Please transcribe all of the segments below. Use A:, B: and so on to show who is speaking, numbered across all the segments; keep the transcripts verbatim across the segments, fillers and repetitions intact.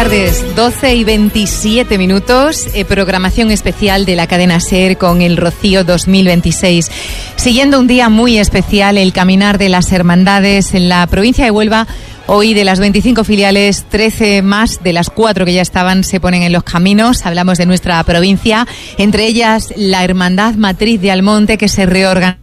A: tardes, doce y veintisiete minutos, eh, programación especial de la cadena SER con el Rocío dos mil veintiséis. Siguiendo un día muy especial, el caminar de las hermandades en la provincia de Huelva. Hoy, de las veinticinco filiales, trece más de las cuatro que ya estaban se ponen en los caminos. Hablamos de nuestra provincia, entre ellas la Hermandad Matriz de Almonte, que se reorganiza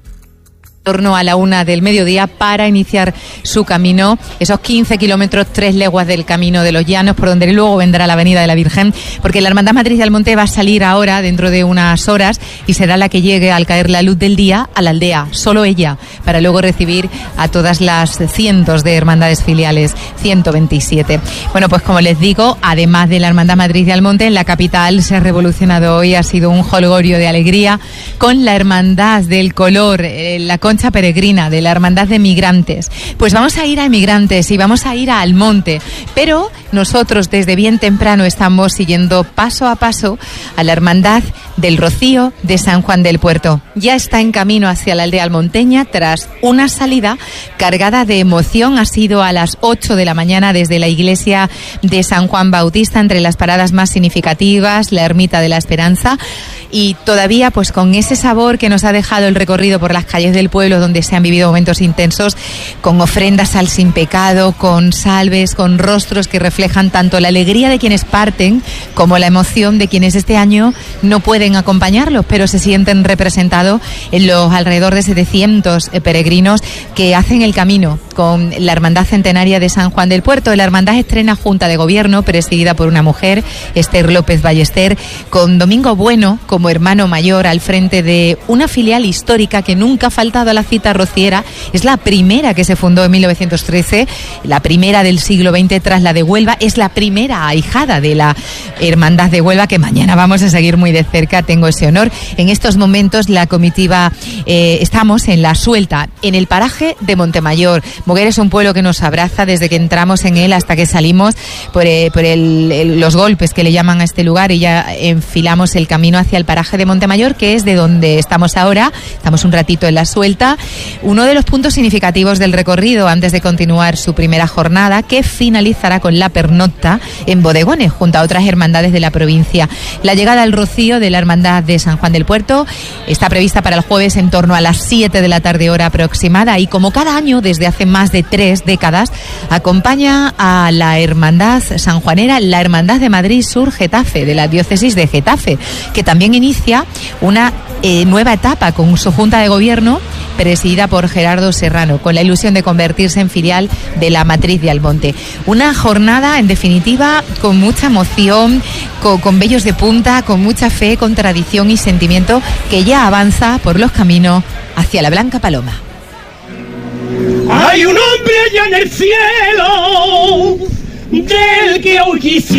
A: en torno a la una del mediodía para iniciar su camino, esos quince kilómetros, tres leguas del Camino de los Llanos, por donde luego vendrá la Avenida de la Virgen, porque la Hermandad Matriz de Almonte va a salir ahora, dentro de unas horas, y será la que llegue al caer la luz del día a la aldea, solo ella, para luego recibir a todas las cientos de hermandades filiales, ciento veintisiete. Bueno, pues como les digo, además de la Hermandad Matriz de Almonte, en la capital se ha revolucionado hoy, ha sido un jolgorio de alegría, con la Hermandad del Color, eh, la Concha Peregrina de la Hermandad de Migrantes. Pues vamos a ir a Migrantes y vamos a ir a Almonte, pero nosotros desde bien temprano estamos siguiendo paso a paso a la Hermandad del Rocío de San Juan del Puerto. Ya está en camino hacia la aldea almonteña tras una salida cargada de emoción. Ha sido a las ocho de la mañana desde la iglesia de San Juan Bautista, entre las paradas más significativas, la Ermita de la Esperanza, y todavía pues con ese sabor que nos ha dejado el recorrido por las calles del pueblo, donde se han vivido momentos intensos, con ofrendas al sin pecado, con salves, con rostros que reflejan tanto la alegría de quienes parten como la emoción de quienes este año no pueden acompañarlos, pero se sienten representados en los alrededor de setecientos peregrinos que hacen el camino con la Hermandad Centenaria de San Juan del Puerto. La hermandad estrena Junta de Gobierno, presidida por una mujer, Esther López Ballester, con Domingo Bueno como hermano mayor al frente de una filial histórica que nunca ha faltado a la cita rociera. Es la primera que se fundó en mil novecientos trece, la primera del siglo veinte tras la de Huelva, es la primera ahijada de la Hermandad de Huelva, que mañana vamos a seguir muy de cerca, tengo ese honor. En estos momentos la comitiva, eh, estamos en la suelta, en el paraje de Montemayor. Moguer es un pueblo que nos abraza desde que entramos en él hasta que salimos por, eh, por el, el, los golpes que le llaman a este lugar, y ya enfilamos el camino hacia el paraje de Montemayor, que es de donde estamos ahora. Estamos un ratito en la suelta, uno de los puntos significativos del recorrido antes de continuar su primera jornada, que finalizará con la pernocta en Bodegones junto a otras hermandades de la provincia. La llegada al Rocío de la Hermandad de San Juan del Puerto está prevista para el jueves en torno a las siete de la tarde, hora aproximada, y como cada año desde hace más de tres décadas acompaña a la Hermandad sanjuanera la Hermandad de Madrid Sur Getafe, de la diócesis de Getafe, que también inicia una eh, nueva etapa con su Junta de Gobierno presidida por Gerardo Serrano, con la ilusión de convertirse en filial de la Matriz de Almonte. Una jornada, en definitiva, con mucha emoción, con, con vellos de punta, con mucha fe, con tradición y sentimiento, que ya avanza por los caminos hacia la Blanca Paloma.
B: Hay un hombre allá en el cielo, del que hoy quisiera